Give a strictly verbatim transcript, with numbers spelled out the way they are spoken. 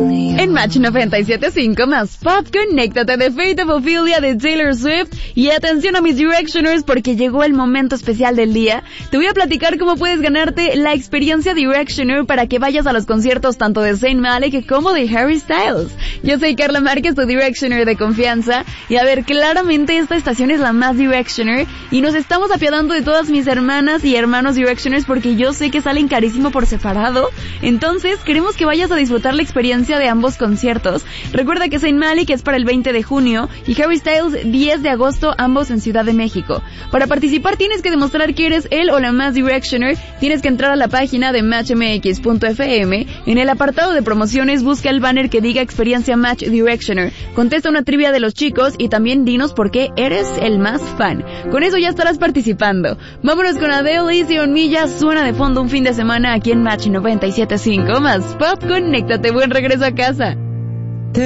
En Match noventa y siete punto cinco más pop, conéctate de Fate of Ophelia de Taylor Swift. Y atención a mis Directioners, porque llegó el momento especial del día. Te voy a platicar cómo puedes ganarte la experiencia Directioner para que vayas a los conciertos tanto de Zayn Malik como de Harry Styles. Yo soy Carla Márquez, tu Directioner de confianza. Y a ver, claramente esta estación es la más Directioner y nos estamos apiadando de todas mis hermanas y hermanos Directioners porque yo sé que salen carísimo por separado. Entonces, queremos que vayas a disfrutar la experiencia de ambos conciertos. Recuerda que Zayn Malik es para el veinte de junio y Harry Styles diez de agosto, ambos en Ciudad de México. Para participar tienes que demostrar que eres el o la más Directioner. Tienes que entrar a la página de match m x punto f m. En el apartado de promociones busca el banner que diga Experiencia Match Directioner. Contesta una trivia de los chicos y también dinos por qué eres el más fan. Con eso ya estarás participando. Vámonos con Adele, Easy on Me. Ya suena de fondo un fin de semana aquí en Match noventa y siete punto cinco más pop. Conéctate, buen regreso a casa.